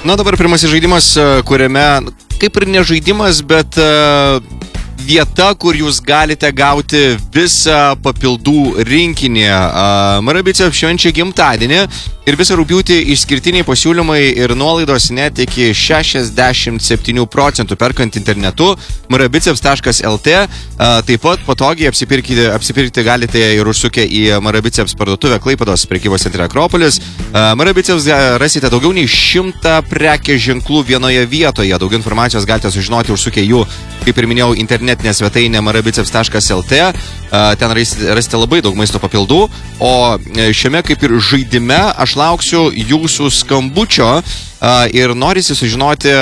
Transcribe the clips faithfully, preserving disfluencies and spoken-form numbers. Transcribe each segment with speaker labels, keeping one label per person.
Speaker 1: Na, dabar pirmasis žaidimas, kuriame, kaip ir ne žaidimas, bet uh, vieta, kur jūs galite gauti visą papildų rinkinį. Uh, Marabiceps švenčia gimtadienį ir visą rugpjūtį išskirtiniai pasiūlymai ir nuolaidos net iki šešiasdešimt septynių procentų perkant internetu marabiceps taškas lt. Uh, taip pat patogiai apsipirkti, apsipirkti galite ir užsukę į Marabiceps parduotuvę Klaipėdos prekybos centre Akropolis. Uh, Marabiceps rasite daugiau nei šimtą prekės ženklų vienoje vietoje. Daugiau informacijos galite sužinoti užsukę jų, kaip ir minėjau, internetinę svetainę marabiceps taškas lt. Ten rasite labai daug maisto papildų, o šiame kaip ir žaidime aš lauksiu jūsų skambučio ir norisi sužinoti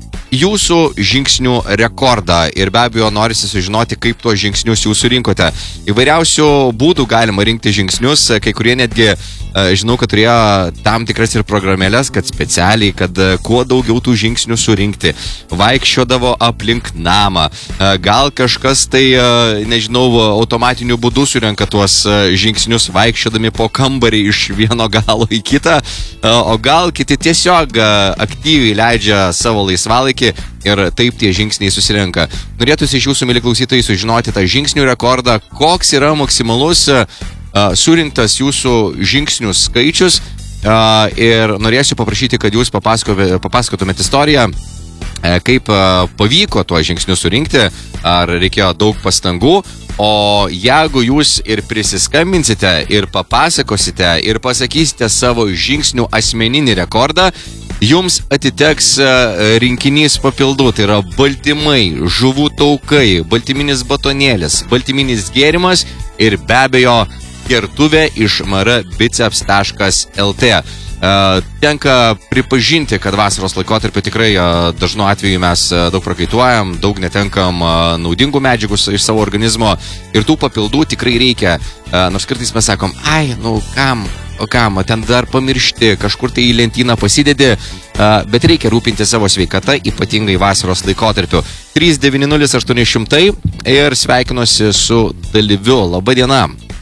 Speaker 1: jūsų žingsnių rekordą ir be abejo norisi sužinoti, kaip tuos žingsnius jūs surinkote. Įvairiausių būdų galima rinkti žingsnius, kai kurie netgi, žinau, kad turėjo tam tikras ir programėlės, kad specialiai, kad kuo daugiau tų žingsnių surinkti, vaikščiodavo aplink namą. Gal kažkas tai, nežinau, automatiniu būdu surenka tuos žingsnius vaikščiodami po kambarį iš vieno galo į kitą, o gal kiti tiesiog aktyviai leidžia savo laisvalaikį ir taip tie žingsniai susirenka. Norėtųsi iš jūsų, mieli klausytojai, sužinoti tą žingsnių rekordą, koks yra maksimalus uh, surinktas jūsų žingsnių skaičius uh, ir norėsiu paprašyti, kad jūs papasakotumėte istoriją, uh, kaip uh, pavyko tuos žingsnius surinkti, ar reikėjo daug pastangų. O jeigu jūs ir prisiskambinsite, ir papasakosite, ir pasakysite savo žingsnių asmeninį rekordą, jums atiteks rinkinys papildų. Tai yra baltymai, žuvų taukai, baltyminis batonėlis, baltyminis gėrimas ir be abejo gertuvė iš marabiceps taškas lt. Uh, tenka pripažinti, kad vasaros laikotarpiu tikrai uh, dažnu atveju mes uh, daug prakaituojam, daug netenkam uh, naudingų medžiagų iš savo organizmo ir tų papildų tikrai reikia. Uh, nors kartais mes sakom, ai, nu kam, o kam, ten dar pamiršti, kažkur tai į lentyną pasidedi, uh, bet reikia rūpinti savo sveikatą, ypatingai vasaros laikotarpiu. trys devyni nulis aštuoni šimtai ir sveikinuosi su dalyviu. Labą dieną.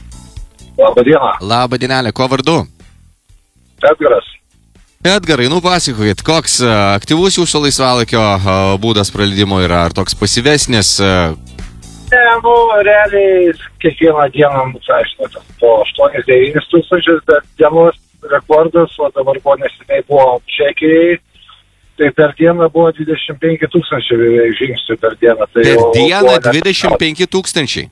Speaker 2: Labą dieną.
Speaker 1: Labą dienelę, ko vardu?
Speaker 2: Edgaras.
Speaker 1: Edgarai, nu pasakokit, koks aktyvus jūsų laisvalaikio būdas praleidimo yra, ar toks pasyvesnis?
Speaker 2: Ne, nu, realiai kiekvieną dieną, aišku, po aštuonis devynis tūkstančius, bet dienos rekordas, o dabar buvo neseniai buvo Čekijai, tai per dieną buvo dvidešimt penki tūkstančiai žingsnių per dieną. Tai
Speaker 1: per dieną dvidešimt penki tūkstančiai?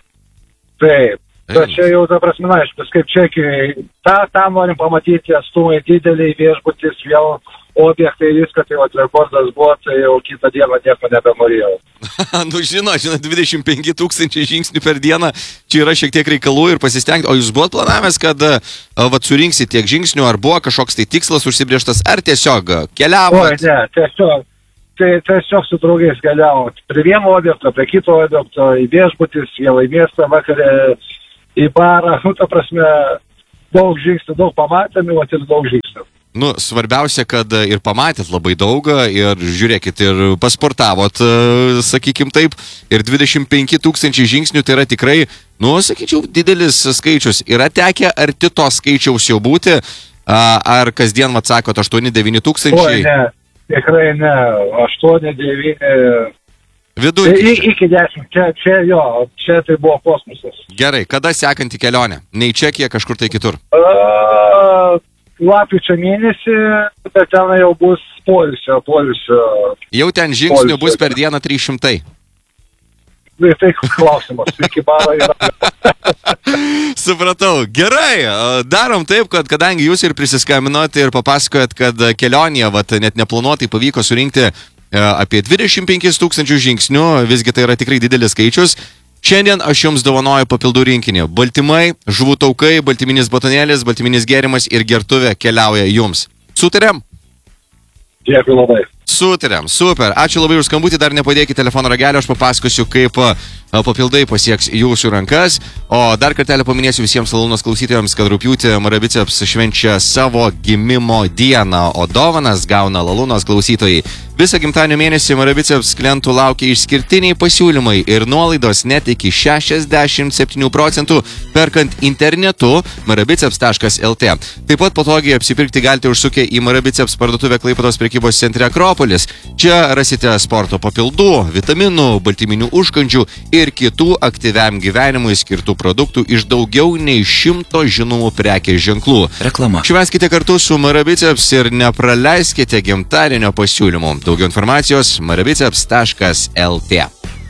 Speaker 2: Taip. Bet čia jau, ta prasme, aišku, kaip Čekijai, tą, tą norim pamatyti, atstumai dideliai, viešbutis, vėl objektai, viską, tai vat rekordas buvo, tai jau kitą dieną nieko nebenorėjau.
Speaker 1: Nu, žino, žino, dvidešimt penki tūkstančiai žingsnių per dieną, čia yra šiek tiek reikalų ir pasistengti. O jūs buvot planavęs, kad vat surinksit tiek žingsnių, ar buvo kažkoks tai tikslas užsibrėžtas, ar tiesiog keliavot?
Speaker 2: Oi, ne, tiesiog. Tai tiesiog su draugais keliavom prie vieno objekto, prie kito objekto, į viešbutis, vėl į miestą, vakarė, į barą, nu, ta prasme, daug žingsnių, daug pamatėme, o ir daug žingsnių.
Speaker 1: Nu, svarbiausia, kad ir pamatėt labai daug, ir žiūrėkit, ir pasportavot, sakykim taip, ir dvidešimt penki tūkstančiai žingsnių, tai yra tikrai, nu, sakyčiau, didelis skaičius. Yra tekę arti to skaičiaus jau būti, ar kasdien, mat sakot, aštuoni devyni tūkstančiai?
Speaker 2: Oi, ne, tikrai ne, aštuoni devyni...
Speaker 1: Vidurkis.
Speaker 2: I, iki dešimt, čia, čia jo, čia tai buvo kosmosas.
Speaker 1: Gerai, kada sekanti kelionė? Ne į Čekiją, kažkur tai kitur?
Speaker 2: Uh, lapkričio mėnesį, bet ten jau bus poilsio, poilsio.
Speaker 1: Jau ten žingsnių bus per dieną trys šimtai.
Speaker 2: Tai, tai klausimas, iki baro yra.
Speaker 1: Supratau. Gerai, darom taip, kad kadangi jūs ir prisiskambinot ir papasakojat, kad kelionėje, vat, net neplanuotai pavyko surinkti apie dvidešimt penkis tūkstančių žingsnių, visgi tai yra tikrai didelis skaičius. Šiandien aš jums dovanoju papildų rinkinį. Baltymai, žuvų taukai, baltyminis batonėlis, baltyminis gėrimas ir gertuvė keliauja jums. Sutarėm?
Speaker 2: Dėkui labai.
Speaker 1: Sutariam, super. Ačiū labai už skambutį, dar nepadėkite telefono ragelio, aš papasakosiu, kaip papildai pasieks jūsų rankas. O dar kartelį paminėsiu visiems Lalūnos klausytojams, kad rugpjūtį Marabiceps švenčia savo gimimo dieną, o dovanas gauna Lalūnos klausytojai. Visą gimtadienio mėnesį Marabiceps klientų laukia išskirtiniai pasiūlymai ir nuolaidos net iki šešiasdešimt septynių procentų perkant internetu marabiceps taškas lt. Taip pat patogiai apsipirkti galite užsukę į Marabiceps parduotuvę Klaipėdos prekybos centre Akropolis. Čia rasite sporto papildų, vitaminų, baltyminių užkandžių ir kitų aktyviam gyvenimui skirtų produktų iš daugiau nei šimto žinomų prekės ženklų.
Speaker 3: Reklama.
Speaker 1: Švęskite kartu su Marabiceps ir nepraleiskite gimtadienio pasiūlymų. Daugiau informacijos marabiceps taškas lt.